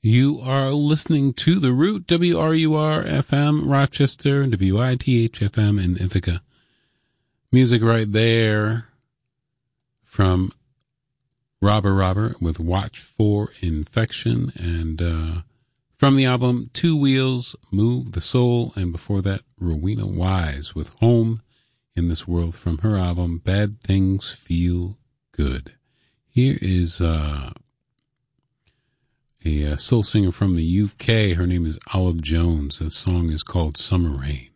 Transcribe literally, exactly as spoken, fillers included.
You are listening to The Root, W R U R F M, Rochester, W I T H F M in Ithaca. Music right there from Robber Robber with Watch for Infection, and uh, from the album Two Wheels, Move the Soul, and before that, Rowena Wise with Home in This World from her album Bad Things Feel Good. Here is uh, a, a soul singer from the U K. Her name is Olive Jones. The song is called Summer Rain.